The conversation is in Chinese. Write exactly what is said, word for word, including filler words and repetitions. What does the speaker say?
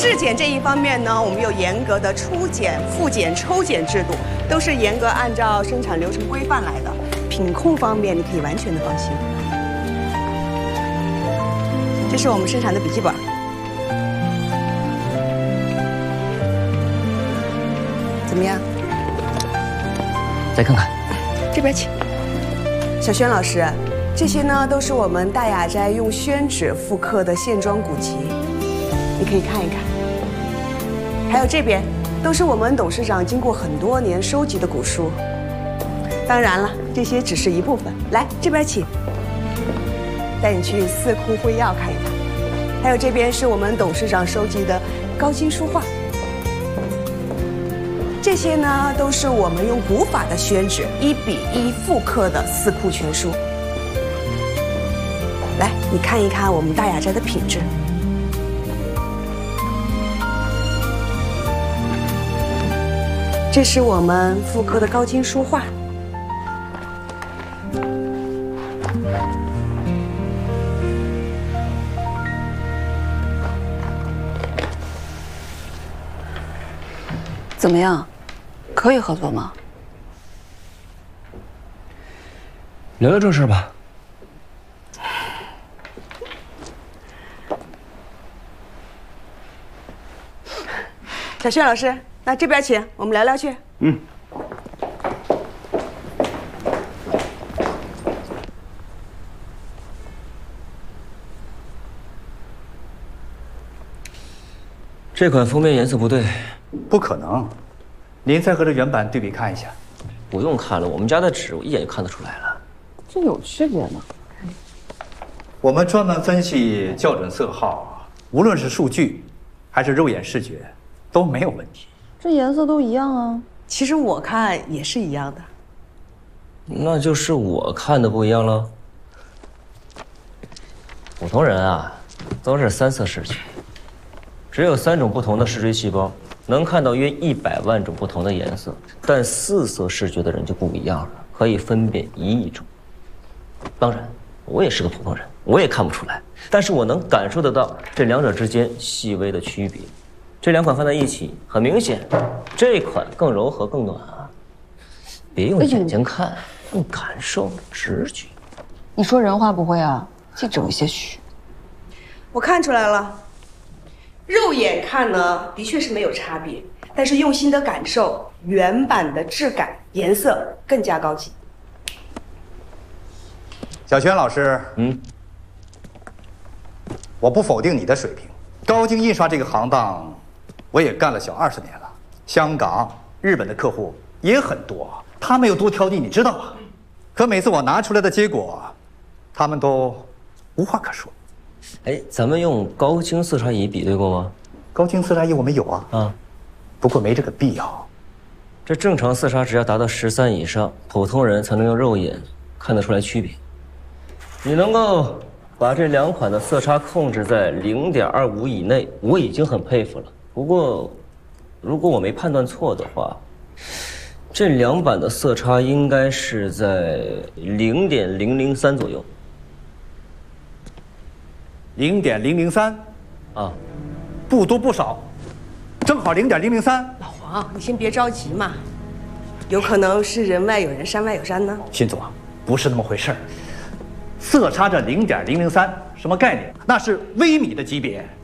质检这一方面呢，我们有严格的初检、复检、抽检制度，都是严格按照生产流程规范来的。品控方面，你可以完全的放心。这是我们生产的笔记本。怎么样？ 再看看， 这边请。小轩老师，这些呢都是我们大雅斋用宣纸复刻的线装古籍，你可以看一看。还有这边，都是我们董事长经过很多年收集的古书。当然了，这些只是一部分。来，这边请，带你去四库会要看一看。还有这边是我们董事长收集的高清书画。这些呢，都是我们用古法的宣纸一比一复刻的四库全书。来，你看一看我们大雅斋的品质。这是我们复刻的高清书画。 怎么样？可以合作吗？ 聊聊正事吧。 小轩老师，那这边请，我们聊聊去。嗯。 这款封面颜色不对。 不可能，您再和这原版对比看一下。 不用看了，我们家的纸我一眼就看得出来了。 这有区别吗？ 我们专门分析校准色号，无论是数据还是肉眼视觉都没有问题。 这颜色都一样啊。 其实我看也是一样的。 那就是我看的不一样了。普通人啊，都是三色视觉，只有三种不同的视锥细胞。能看到约一百万种不同的颜色，但四色视觉的人就不一样了，可以分辨一亿种。当然，我也是个普通人，我也看不出来，但是我能感受得到这两者之间细微的区别。这两款放在一起，很明显，这款更柔和、更暖啊。别用眼睛看，用感受、直觉。 你说人话不会啊，记者有些虚。 我看出来了。肉眼看呢，的确是没有差别，但是用心的感受，原版的质感、颜色更加高级。 小轩老师， 嗯， 我不否定你的水平，高精印刷这个行当，我也干了小二十年了。香港、日本的客户也很多，他们有多挑剔，你知道吗？可每次我拿出来的结果，他们都无话可说。 哎，咱们用高清色差仪比对过吗？ 高清色差仪我们有啊， 啊， 不过没这个必要。 这正常色差值要达到十三以上，普通人才能用肉眼看得出来区别。你能够把这两款的色差控制在零点二五以内，我已经很佩服了。不过，如果我没判断错的话，这两版的色差应该是在零点零零三左右。 零点零零三， 啊， 不多不少，正好零点零零三。 老黄，你先别着急嘛，有可能是人外有人，山外有山呢。 辛总啊，不是那么回事儿。色差这零点零零三什么概念？那是微米的级别。